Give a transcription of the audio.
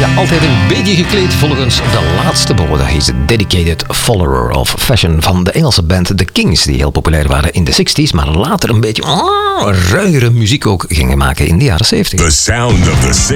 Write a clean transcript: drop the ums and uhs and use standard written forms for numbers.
Ja, altijd een beetje gekleed volgens de laatste mode. Hij is een dedicated follower of fashion van de Engelse band The Kings, die heel populair waren in de 60s, maar later een beetje ruigere muziek ook gingen maken in de jaren 70. The sound of the